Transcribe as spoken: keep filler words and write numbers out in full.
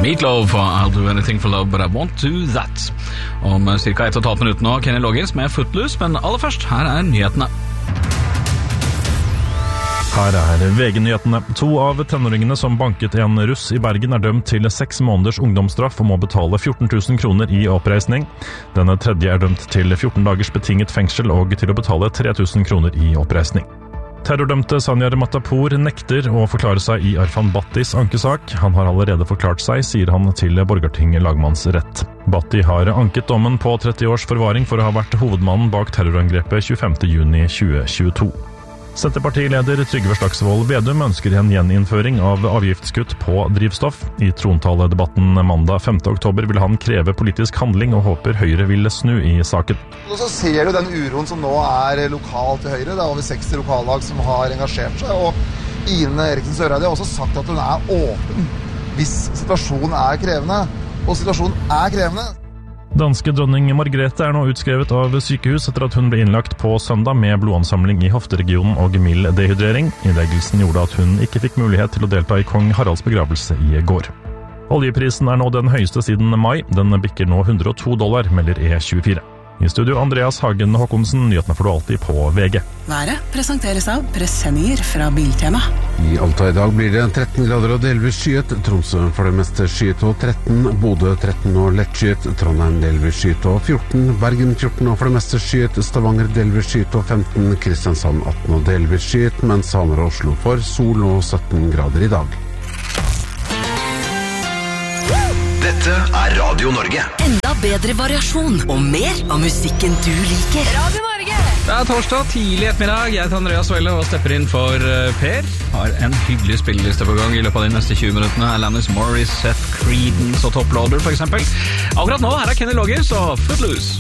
Meatloaf og I'll do anything for love, but I won't do that. Om cirka ett og et halvt minutt nå, Kenny Loggins med Footloose, men aller først, her er nyhetene. Her er V G-nyhetene. To av tenåringene som banket en russ i Bergen er dømt til seks måneders ungdomsstraff og må betale fjorten tusen kroner i oppreisning. Denne tredje er dømt til fjorten dagers betinget fengsel og til å betale tre tusen kroner i oppreisning. Terrordømte Sanjar Matapour nekter å forklare seg i Arfan Battis ankesak. Han har allerede forklart seg, sier han til Borgarting lagmannsrett. Batti har anket dommen på tretti års forvaring for å ha vært hovedmannen bak terrorangrepet tjuefemte juni tjue tjueto. Senterpartileder Trygve Slagsvold Vedum ønsker en gjeninnføring av avgiftskutt på drivstoff. I trontaledebatten mandag femte oktober vil han kreve politisk handling og håper Høyre vil snu i saken. Og så ser du den uroen som nå er lokalt i Høyre. Det er over seksti lokallag som har engasjert seg, og Ine Eriksen Søreide har også sagt at hun er åpen hvis situasjonen er krevende. Og situasjonen er krevende. Danske dronning Margrethe er nå utskrevet av sykehus etter at hun ble innlagt på søndag med blodansamling i hofteregionen og mild dehydrering. Innleggelsen gjorde at hun ikke fikk mulighet til å delta i kong Haralds begravelse i går. Oljeprisen er nå den høyeste siden mai. Den bikker nå hundre og to dollar, melder E tjuefire. I studio Andreas Hagen Håkonsen, nyhetene får du alltid på V G. Været presenteres av presenninger fra Biltema. I Alta i dag blir det tretten grader og delvis skyet. Tromsø for det meste skyet og tretten. Bodø tretten og lett skyet. Trondheim delvis skyet og fjorten. Bergen fjorten og for det meste skyet. Stavanger delvis skyet og femten. Kristiansand atten og delvis skyet, mens Hamar og Oslo får sol og sytten grader i dag. Dette er Radio Norge. Enda bedre variasjon og mer av musikken du liker. Radio Norge! Det er torsdag, tidlig ettermiddag. Jeg heter Andreas Velle og stepper inn for Per. Har en hyggelig spilleliste på gang i løpet av de neste tjue minuttene. Alanis Morissette, Seth Creedence og Top Loader for eksempel. Akkurat nå, her er Kenny Loggins og Footloose.